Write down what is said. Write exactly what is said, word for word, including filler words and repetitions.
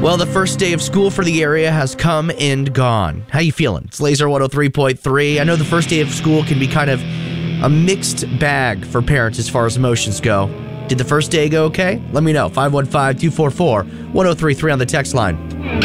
Well, the first day of school for the area has come and gone. How you feeling? It's Laser one oh three point three. I know the first day of school can be kind of a mixed bag for parents as far as emotions go. Did the first day go okay? Let me know. five one five, two four four, one oh three three on the text line.